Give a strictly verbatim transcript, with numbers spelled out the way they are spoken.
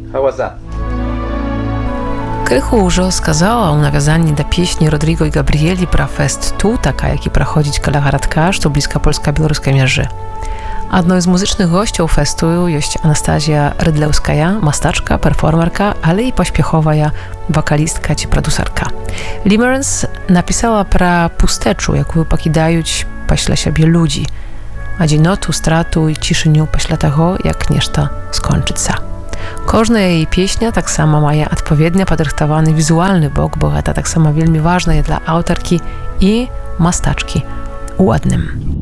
How was that? Krychu уже сказала ў навязанні да песні Родриго і Габріэлі пра фэст тут, такая, які праходзіць каля гарадка, што блізка польска-беларускай мяжы. Адной з muzycznych gościów festu jest Anastazja Rydlewskaja, masteczka, performerka, ale i pośpiechowa wokalistka czy producerka. Limerence napisała pra pusteczu, jaką pokidają pośle siebie ludzi, одиноту, страту i ciszeniu pośle tego, jak nieszta skończyć. Każda jej pieśnia tak samo ma odpowiednio podrychtowany wizualny bok, bo to tak samo wielmi ważne jest dla autorki i mastaczki ładnym.